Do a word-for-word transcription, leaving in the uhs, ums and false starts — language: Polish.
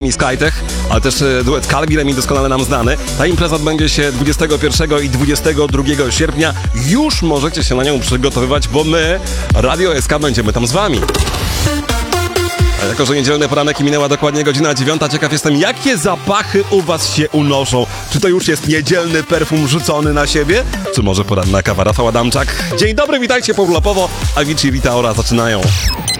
i Skytech, ale też duet Calvin mi doskonale nam znany. Ta impreza odbędzie się dwudziestego pierwszego i dwudziestego drugiego sierpnia. Już możecie się na nią przygotowywać, bo my, Radio S K, będziemy tam z wami. A jako że niedzielny poranek i minęła dokładnie godzina dziewiąta, ciekaw jestem, jakie zapachy u was się unoszą. Czy to już jest niedzielny perfum rzucony na siebie? Czy może poranna kawa? Rafał Adamczak. Dzień dobry, witajcie, półglopowo. Avicii, Rita Ora zaczynają.